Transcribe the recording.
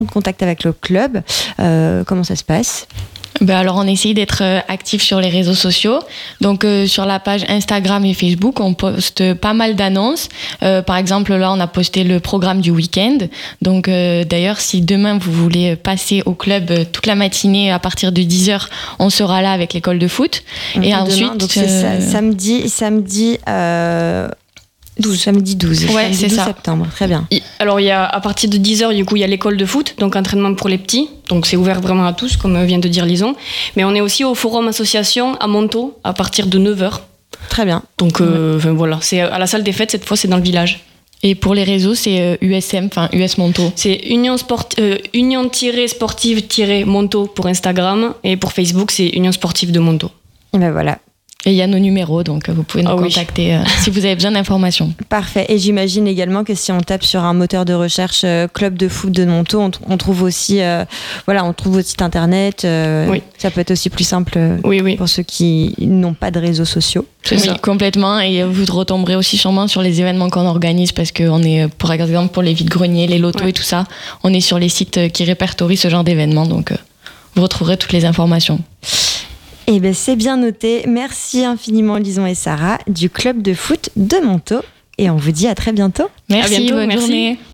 contact avec le club, comment ça se passe ? Alors on essaye d'être actifs sur les réseaux sociaux. Donc sur la page Instagram et Facebook, on poste pas mal d'annonces. Par exemple, là, on a posté le programme du week-end. Donc d'ailleurs, si demain vous voulez passer au club toute la matinée à partir de 10h, on sera là avec l'école de foot. Et demain, ensuite, donc c'est samedi 12. Samedi 12. Ouais, samedi c'est 12 ça. septembre. Très bien. Alors, il y a, à partir de 10h, du coup, il y a l'école de foot, donc entraînement pour les petits. Donc, c'est ouvert vraiment à tous, comme vient de dire Lison. Mais on est aussi au forum association à Montaut, à partir de 9h. Très bien. Donc, voilà, c'est à la salle des fêtes, cette fois, c'est dans le village. Et pour les réseaux, c'est USM, enfin US Montaut. C'est union-sportive-montaut pour Instagram. Et pour Facebook, c'est Union Sportive de Montaut. Et ben voilà. Et il y a nos numéros, donc vous pouvez nous contacter si vous avez besoin d'informations. Parfait. Et j'imagine également que si on tape sur un moteur de recherche club de foot de Montaut, on trouve aussi, on trouve votre site internet. Oui. Ça peut être aussi plus simple pour ceux qui n'ont pas de réseaux sociaux. Oui, complètement. Et vous retomberez aussi sûrement sur les événements qu'on organise parce qu'on est, par exemple, pour les vides-greniers, les lotos et tout ça, on est sur les sites qui répertorient ce genre d'événements. Donc, vous retrouverez toutes les informations. Eh bien, c'est bien noté. Merci infiniment, Lison et Sarah, du club de foot de Montaut. Et on vous dit à très bientôt. Merci, à bientôt, bonne journée.